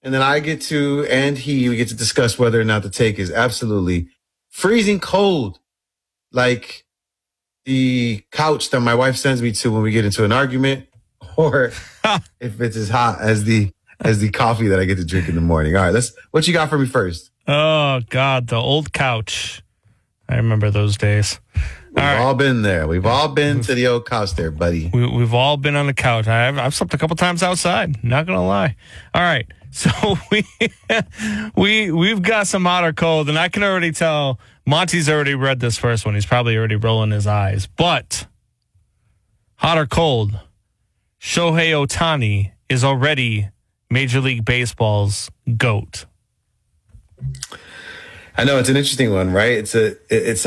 and then we get to discuss whether or not the take is absolutely freezing cold, like the couch that my wife sends me to when we get into an argument, or if it's as hot as the coffee that I get to drink in the morning. All right, what you got for me first? Oh, God, the old couch. I remember those days. We've all been there. We've all been to the old couch there, buddy. We've all been on the couch. I've slept a couple times outside. Not gonna lie. All right, so we've got some hot or cold, and I can already tell Monty's already read this first one. He's probably already rolling his eyes. But hot or cold, Shohei Ohtani is already Major League Baseball's GOAT. I know it's an interesting one, right? It's